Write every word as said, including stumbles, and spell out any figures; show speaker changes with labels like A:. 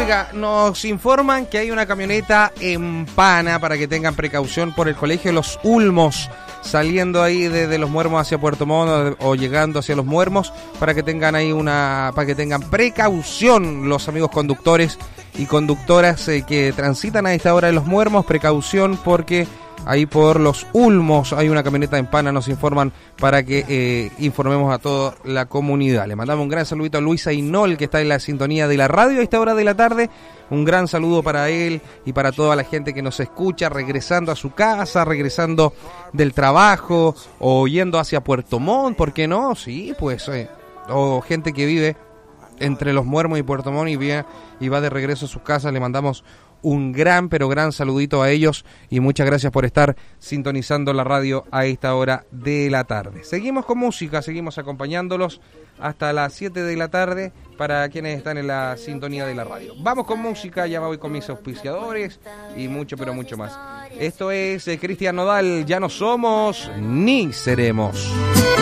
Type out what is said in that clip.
A: Oiga, nos informan que hay una camioneta en Pana para que tengan precaución por el colegio Los Ulmos, saliendo ahí desde de Los Muermos hacia Puerto Montt o llegando hacia Los Muermos, para que tengan ahí una, para que tengan precaución los amigos conductores y conductoras eh, que transitan a esta hora de Los Muermos, precaución porque ahí por Los Ulmos hay una camioneta en Pana, nos informan para que eh, informemos a toda la comunidad. Le mandamos un gran saludito a Luis Ainol, que está en la sintonía de la radio a esta hora de la tarde. Un gran saludo para él y para toda la gente que nos escucha, regresando a su casa, regresando del trabajo o yendo hacia Puerto Montt, ¿por qué no? Sí, pues, eh, o gente que vive entre Los Muermos y Puerto Montt y, vía, y va de regreso a sus casas. Le mandamos un gran, pero gran saludito a ellos y muchas gracias por estar sintonizando la radio a esta hora de la tarde. Seguimos con música, seguimos acompañándolos hasta las siete de la tarde para quienes están en la sintonía de la radio. Vamos con música, ya voy con mis auspiciadores y mucho, pero mucho más. Esto es eh, Cristian Nodal, Ya no somos ni seremos.